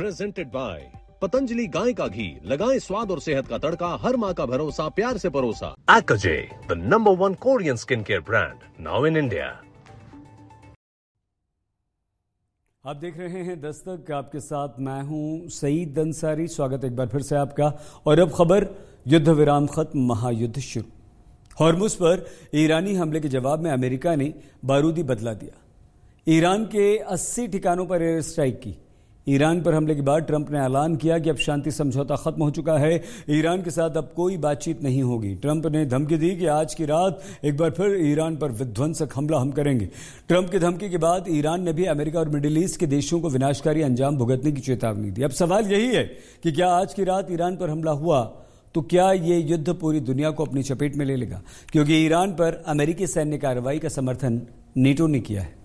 Presented by Patanjali गाय का घी, लगाएं स्वाद और सेहत का तड़का, हर माँ का भरोसा, प्यार से परोसा। Akaje, the #1 Korean skincare brand, now in India. आप देख रहे हैं दस्तक, आपके साथ मैं हूं सईद अंसारी। स्वागत एक बार फिर से आपका। और अब खबर, युद्ध विराम खत्म, महायुद्ध शुरू। हॉर्मुज पर ईरानी हमले के जवाब में अमेरिका ने बारूदी बदला दिया। ईरान के 80 ठिकानों पर एयर स्ट्राइक की। ईरान पर हमले के बाद ट्रंप ने ऐलान किया कि अब शांति समझौता खत्म हो चुका है, ईरान के साथ अब कोई बातचीत नहीं होगी। ट्रंप ने धमकी दी कि आज की रात एक बार फिर ईरान पर विध्वंसक हमला हम करेंगे। ट्रंप की धमकी के बाद ईरान ने भी अमेरिका और मिडिल ईस्ट के देशों को विनाशकारी अंजाम भुगतने की चेतावनी दी। अब सवाल यही है कि क्या आज की रात ईरान पर हमला हुआ तो क्या ये युद्ध पूरी दुनिया को अपनी चपेट में ले लेगा, क्योंकि ईरान पर अमेरिकी सैन्य कार्रवाई का समर्थन नेटो ने किया है।